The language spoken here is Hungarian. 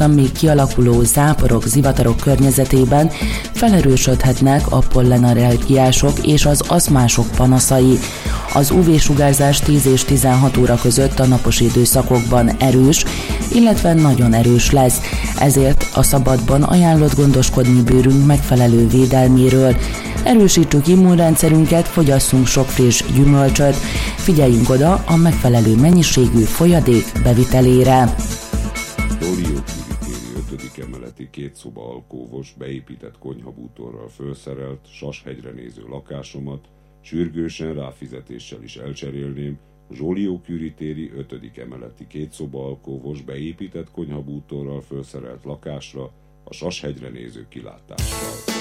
fokozottan még kialakuló záporok, zivatarok környezetében felerősödhetnek a pollenallergiások és az aszmások panaszai. Az UV-sugárzás 10 és 16 óra között a napos időszakokban erős, illetve nagyon erős lesz, ezért a szabadban ajánlott gondoskodni bőrünk megfelelő védelméről. Erősítsük immunrendszerünket, fogyasszunk sok friss gyümölcsöt, figyeljünk oda a megfelelő mennyiségű folyadék bevitelére. Jolió Küri téri 5. emeleti 2 szoba alkóvos, beépített konyhabútorral felszerelt, Sashegyre néző lakásomat sürgősen ráfizetéssel is elcserélném a Jolió Küri téri 5. emeleti 2 szoba alkóvos, beépített konyhabútorral felszerelt lakásra a Sashegyre néző kilátással.